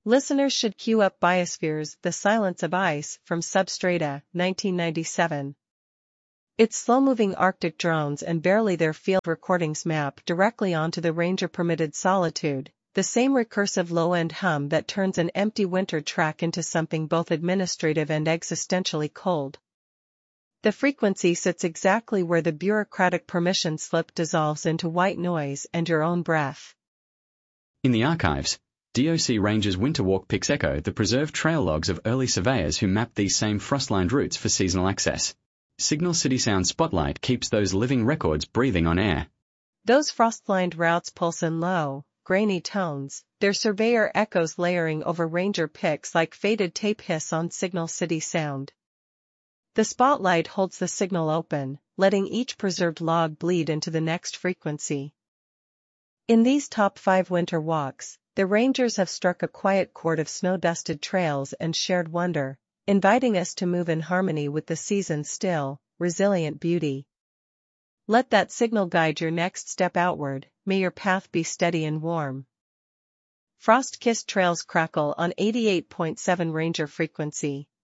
Listeners should cue up Biosphere's The Silence of Ice from Substrata, 1997. Its slow-moving Arctic drones and barely their field recordings map directly onto the ranger-permitted solitude, the same recursive low-end hum that turns an empty winter track into something both administrative and existentially cold. The frequency sits exactly where the bureaucratic permission slip dissolves into white noise and your own breath. In the archives, DOC Rangers Winterwalk picks echo the preserved trail logs of early surveyors who mapped these same frost-lined routes for seasonal access. Signal City Sound Spotlight keeps those living records breathing on air. Those frost-lined routes pulse in low, grainy tones, their surveyor echoes layering over ranger picks like faded tape hiss on Signal City Sound. The spotlight holds the signal open, letting each preserved log bleed into the next frequency. In these top 5 winter walks, the rangers have struck a quiet chord of snow-dusted trails and shared wonder, inviting us to move in harmony with the season's still, resilient beauty. Let that signal guide your next step outward, may your path be steady and warm. Frost-kissed trails crackle on 88.7 Ranger frequency.